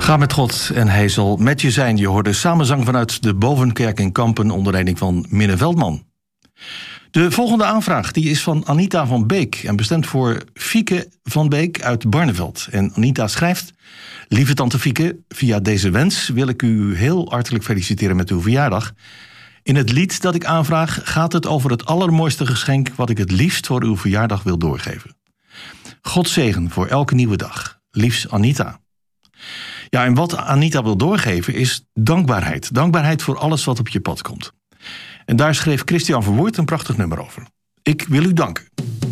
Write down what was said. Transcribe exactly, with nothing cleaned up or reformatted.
Ga met God en hij zal met je zijn. Je hoorde samenzang vanuit de Bovenkerk in Kampen onder leiding van Minne Veldman. De volgende aanvraag die is van Anita van Beek en bestemd voor Fieke van Beek uit Barneveld. En Anita schrijft: lieve tante Fieke, via deze wens wil ik u heel hartelijk feliciteren met uw verjaardag. In het lied dat ik aanvraag gaat het over het allermooiste geschenk wat ik het liefst voor uw verjaardag wil doorgeven. God zegen voor elke nieuwe dag. Liefs Anita. Ja, en wat Anita wil doorgeven is dankbaarheid. Dankbaarheid voor alles wat op je pad komt. En daar schreef Christian Verwoerd een prachtig nummer over. Ik wil u danken.